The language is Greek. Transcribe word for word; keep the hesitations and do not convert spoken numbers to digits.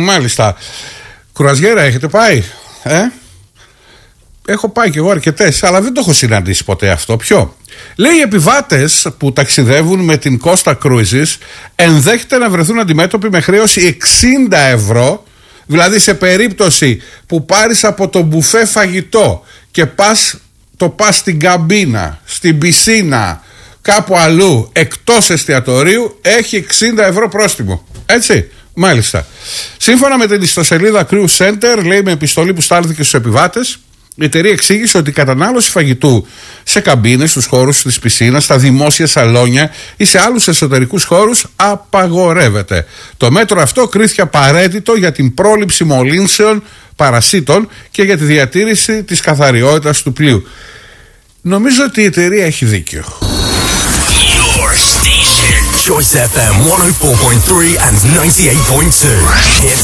Μάλιστα. Κουραζιέρα έχετε πάει? Ε? Έχω πάει κι εγώ αρκετές, αλλά δεν το έχω συναντήσει ποτέ αυτό. Ποιο? Λέει οι επιβάτες που ταξιδεύουν με την Costa Cruises ενδέχεται να βρεθούν αντιμέτωποι με χρέωση εξήντα ευρώ. Δηλαδή σε περίπτωση που πάρεις από το μπουφέ φαγητό και πας, το πας στην καμπίνα, στην πισίνα, κάπου αλλού εκτός εστιατορίου, έχει εξήντα ευρώ πρόστιμο. Έτσι, μάλιστα. Σύμφωνα με την ιστοσελίδα Cruise Center, λέει με επιστολή που στάλθηκε στους επιβάτες, η εταιρεία εξήγησε ότι η κατανάλωση φαγητού σε καμπίνες, στους χώρους της πισίνας, στα δημόσια σαλόνια ή σε άλλους εσωτερικούς χώρους απαγορεύεται. Το μέτρο αυτό κρίθηκε απαραίτητο για την πρόληψη μολύνσεων παρασίτων και για τη διατήρηση της καθαριότητας του πλοίου. Νομίζω ότι η εταιρεία έχει δίκιο. Choice εφ εμ εκατόν τέσσερα κόμμα τρία and ninety-eight point two. Hits